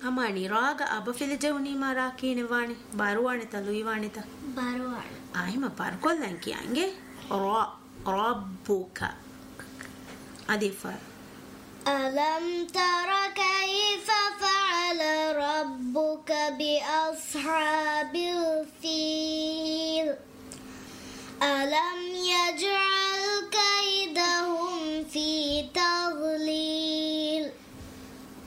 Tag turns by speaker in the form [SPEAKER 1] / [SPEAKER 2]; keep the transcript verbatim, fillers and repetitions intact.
[SPEAKER 1] أماني راغا أبا في الجوني ما راكين واني بارواني تلوي واني تا
[SPEAKER 2] بارواني
[SPEAKER 1] آه ما باركول لانكي عنجي را ربك أديفر
[SPEAKER 2] ألم تر كيف فعل ربك بأصحاب الفيل ألم يجعل